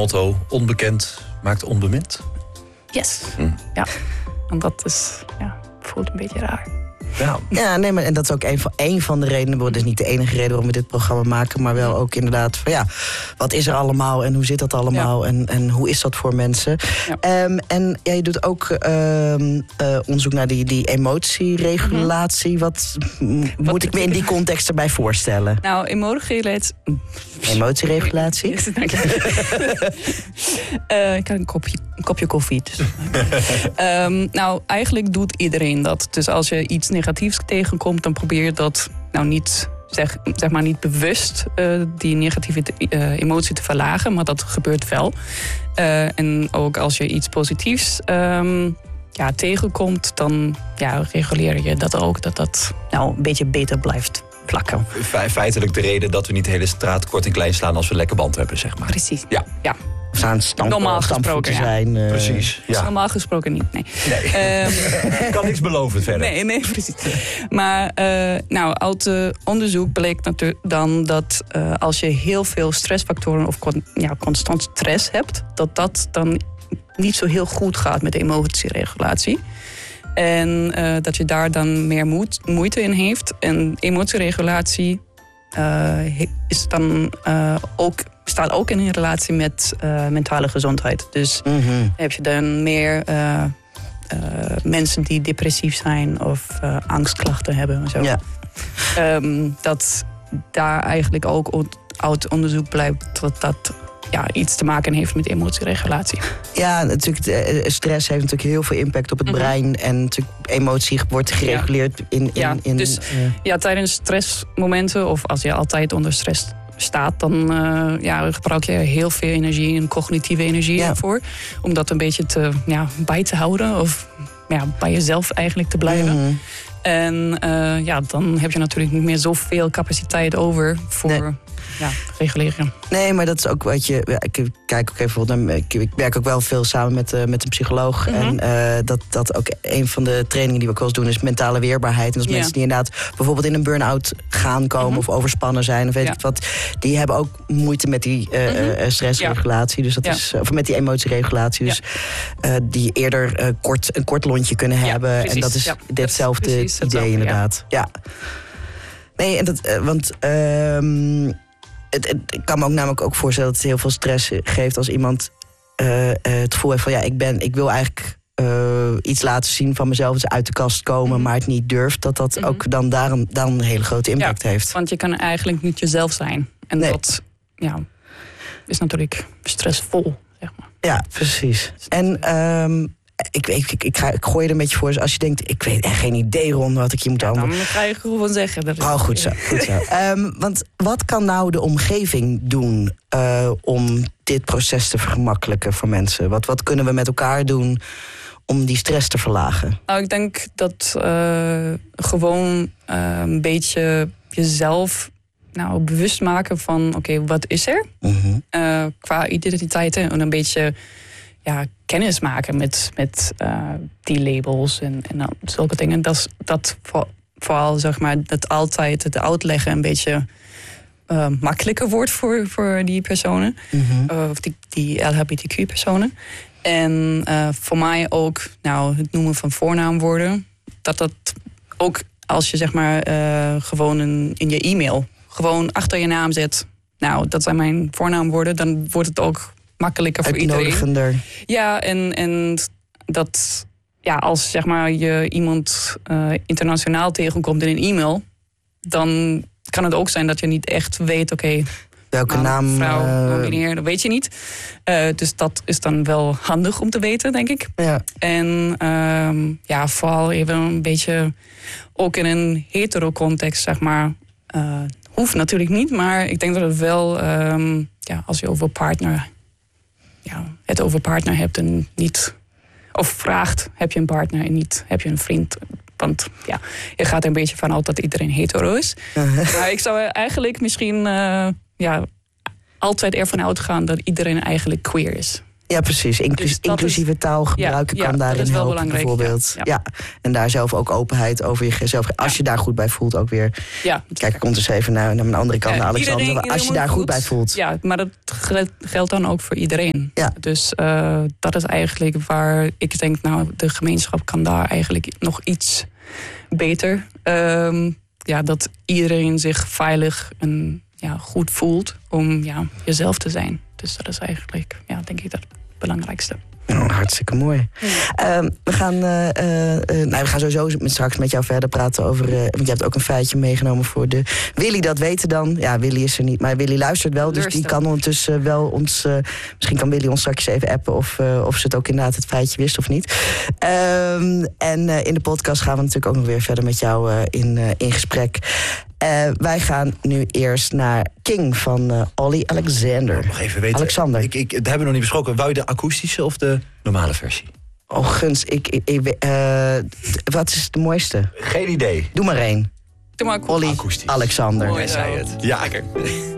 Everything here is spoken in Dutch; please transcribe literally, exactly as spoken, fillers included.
motto, onbekend maakt onbemind. Yes, Hm. ja. En dat is, ja, voelt een beetje raar. Ja, Ja, nee, maar en dat is ook een van, een van de redenen. Dat is niet de enige reden waarom we dit programma maken. Maar wel ook inderdaad van ja, wat is er allemaal en hoe zit dat allemaal? Ja. En, en hoe is dat voor mensen? Ja. Um, en ja, je doet ook um, uh, onderzoek naar die, die emotieregulatie. Mm-hmm. Wat, m- wat moet ik me in die context erbij voorstellen? Nou, emotieregulatie... Emotieregulatie? uh, ik heb een kopje, een kopje koffie. Dus. um, nou, eigenlijk doet iedereen dat. Dus als je iets negatiefs tegenkomt, dan probeer je dat nou niet, zeg, zeg maar niet bewust uh, die negatieve uh, emotie te verlagen, maar dat gebeurt wel. Uh, en ook als je iets positiefs um, ja, tegenkomt, dan ja, reguleer je dat ook, dat dat nou een beetje beter blijft plakken. Fe- feitelijk de reden dat we niet de hele straat kort en klein slaan als we lekker band hebben, zeg maar. Precies. Ja. ja. Of aan stamp, normaal gesproken ja. zijn. Uh... Precies. Ja. Normaal gesproken niet, nee. nee. Um, ik kan niks beloven verder. Nee, nee, precies. Maar uh, nou, uit uh, onderzoek bleek natuurlijk dan dat uh, als je heel veel stressfactoren of con- ja, constant stress hebt, dat dat dan niet zo heel goed gaat met de emotieregulatie. En uh, dat je daar dan meer moed, moeite in heeft. En emotieregulatie uh, is dan uh, ook, staat ook in een relatie met uh, mentale gezondheid. Dus mm-hmm. heb je dan meer uh, uh, mensen die depressief zijn of uh, angstklachten hebben en zo. Ja. Um, dat daar eigenlijk ook uit onderzoek blijkt dat dat ja, iets te maken heeft met emotieregulatie. Ja, natuurlijk, stress heeft natuurlijk heel veel impact op het mm-hmm. brein. En natuurlijk emotie wordt gereguleerd ja. in... in, ja, in dus uh, ja, tijdens stressmomenten of als je altijd onder stress staat, dan uh, ja, gebruik je heel veel energie en cognitieve energie ja. ervoor. Om dat een beetje te, ja, bij te houden of ja, bij jezelf eigenlijk te blijven. Mm-hmm. En uh, ja, dan heb je natuurlijk niet meer zoveel capaciteit over voor... Nee. Ja, reguleren. Nee, maar dat is ook wat je... Ja, ik kijk ook even... Ik, ik werk ook wel veel samen met, uh, met een psycholoog. Mm-hmm. En uh, dat, dat ook een van de trainingen die we ook wel eens doen is mentale weerbaarheid. En dat is ja. mensen die inderdaad bijvoorbeeld in een burn-out gaan komen... Mm-hmm. of overspannen zijn of weet ja. ik wat. Die hebben ook moeite met die uh, mm-hmm. uh, stressregulatie. Ja. Dus dat ja. is, of met die emotieregulatie. Dus ja. uh, die eerder uh, kort, een kort lontje kunnen ja, hebben. Precies. En dat is ja, ditzelfde dat is idee hetzelfde, inderdaad. Ja. ja. Nee, en dat, uh, want... Uh, Het, het, ik kan me ook namelijk ook voorstellen dat het heel veel stress geeft als iemand uh, uh, het gevoel heeft van ja, ik ben, ik wil eigenlijk uh, iets laten zien van mezelf, dus uit de kast komen, mm-hmm. maar het niet durft, dat dat mm-hmm. ook dan daar een, dan een hele grote impact ja, heeft. Want je kan eigenlijk niet jezelf zijn. En nee. dat ja, is natuurlijk stressvol, zeg maar. Ja, precies. En um, Ik, ik, ik, ik, ga, ik gooi er een beetje voor. Dus als je denkt, ik weet echt geen idee, Ron, wat ik je moet antwoorden. Dan ga je gewoon zeggen. Dat oh, goed zo. Goed zo. um, want wat kan nou de omgeving doen uh, om dit proces te vergemakkelijken voor mensen? Wat, wat kunnen we met elkaar doen om die stress te verlagen? Nou, ik denk dat uh, gewoon uh, een beetje jezelf nou, bewust maken van, oké, okay, wat is er? Mm-hmm. Uh, qua identiteiten en een beetje... Ja, kennis maken met, met uh, die labels en, en uh, zulke dingen. Dat, dat voor, vooral, zeg maar, dat altijd het uitleggen een beetje uh, makkelijker wordt voor, voor die personen. Mm-hmm. Uh, of die, die L H B T Q-personen. En uh, voor mij ook nou, het noemen van voornaamwoorden. Dat dat ook als je zeg maar uh, gewoon een, in je e-mail gewoon achter je naam zet. Nou, dat zijn mijn voornaamwoorden. Dan wordt het ook makkelijker voor iedereen. Ja, en, en dat ja, als zeg maar je iemand uh, internationaal tegenkomt in een e-mail, dan kan het ook zijn dat je niet echt weet, oké, okay, welke man, naam, vrouw, uh... meneer, dat weet je niet. Uh, dus dat is dan wel handig om te weten, denk ik. Ja. En uh, ja, vooral even een beetje ook in een hetero context, zeg maar. Uh, hoeft natuurlijk niet, maar ik denk dat het wel, um, ja, als je over partner, ja, het over partner hebt en niet, of vraagt, heb je een partner en niet, heb je een vriend. Want ja, je gaat er een beetje vanuit dat iedereen hetero is. Uh-huh. Maar ik zou eigenlijk misschien uh, ja, altijd ervan uitgaan dat iedereen eigenlijk queer is. Ja, precies. Inclus, Dus dat inclusieve is- taal gebruiken ja, kan ja, dat daarin is wel helpen, belangrijk, bijvoorbeeld. ja, Ja. ja. En daar zelf ook openheid over jezelf. Als Ja. je daar goed bij voelt ook weer. Ja, Kijk, ik kom dus even naar, naar mijn andere kant, Ja, naar Alexander. iedereen- Als je iedereen daar moet goed bij voelt. Ja, maar dat gel- geldt dan ook voor iedereen. Ja. Dus uh, dat is eigenlijk waar ik denk, nou, de gemeenschap kan daar eigenlijk nog iets beter. Um, ja, dat iedereen zich veilig en ja, goed voelt om ja, jezelf te zijn. Dus dat is eigenlijk, ja, denk ik, dat het belangrijkste. Oh, hartstikke mooi. Ja. Um, we, gaan, uh, uh, uh, nou, we gaan sowieso met, straks met jou verder praten over... Uh, want je hebt ook een feitje meegenomen voor de... Willy, dat weten dan. Ja, Willy is er niet, maar Willy luistert wel. Dus die kan ondertussen wel ons... Uh, misschien kan Willy ons straks even appen... of, uh, of ze het ook inderdaad het feitje wist of niet. Um, en uh, in de podcast gaan we natuurlijk ook nog weer verder met jou uh, in, uh, in gesprek. Uh, wij gaan nu eerst naar King van uh, Olly Alexander. Nog even weten. Alexander. Ik, ik, dat hebben we nog niet besproken. Wou je de akoestische of de normale versie? Oh, Guns, ik, ik, ik, uh, wat is de mooiste? Geen idee. Doe maar één. Doe maar Olly akoestisch. Alexander. Mooi, Hij zei het. Ja, lekker.